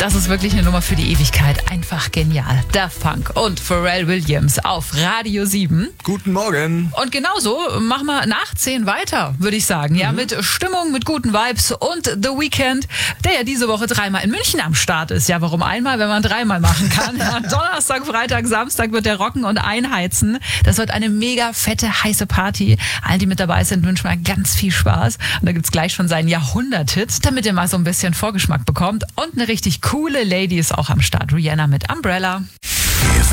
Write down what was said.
Das ist wirklich eine Nummer für die Ewigkeit. Einfach genial. Daft Punk und Pharrell Williams auf Radio 7. Guten Morgen. Und genauso machen wir nach 10 weiter, würde ich sagen. Ja, mit Stimmung, mit guten Vibes und The Weeknd, der ja diese Woche 3-mal in München am Start ist. Ja, warum einmal, wenn man 3-mal machen kann? Ja, Donnerstag, Freitag, Samstag wird der rocken und einheizen. Das wird eine mega fette, heiße Party. Allen, die mit dabei sind, wünschen wir ganz viel Spaß. Und da gibt's gleich schon seinen Jahrhundert-Hit, damit ihr mal so ein bisschen Vorgeschmack bekommt. Und eine richtig coole Lady ist auch am Start. Rihanna mit Umbrella.